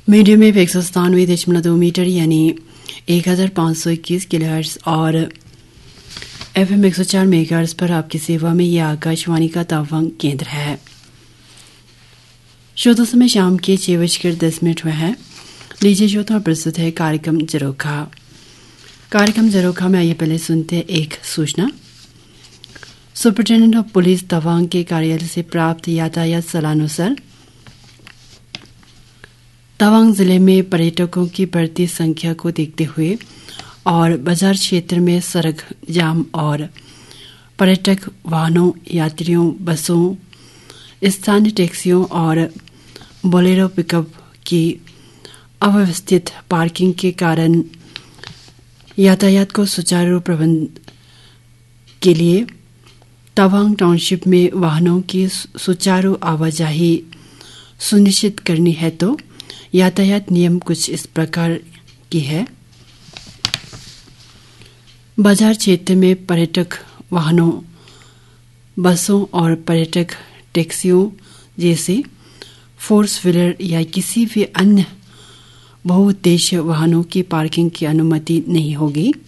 Medium में 197.2 metre यानी 1521 kilohertz और FM 104 मेगाहर्ट्ज पर आपकी सेवा में यह आकाशवाणी का तवांग केंद्र है। श्रोता समय शाम के 6:10 हुए हैं। लीजिए श्रोता प्रस्तुत है कार्यक्रम जरोखा। कार्यक्रम जरोखा में आइए पहले सुनते हैं एक सूचना। सुपरिटेंडेंट ऑफ पुलिस तवांग के कार्यालय से प्राप्त यातायात सलाहानुसार तवांग जिले में पर्यटकों की बढ़ती संख्या को देखते हुए और बाजार क्षेत्र में सड़क जाम और पर्यटक वाहनों, यात्रियों, बसों, स्थानीय टैक्सियों और बोलेरो पिकअप की अव्यवस्थित पार्किंग के कारण यातायात को सुचारू प्रबंध के लिए तवांग टाउनशिप में वाहनों की सुचारू आवाजाही सुनिश्चित करनी है तो यातायात नियम कुछ इस प्रकार की है। बाजार क्षेत्र में पर्यटक वाहनों, बसों और पर्यटक टैक्सियों जैसे फोर्स व्हीलर या किसी भी अन्य बहुउद्देश्य वाहनों की पार्किंग की अनुमति नहीं होगी।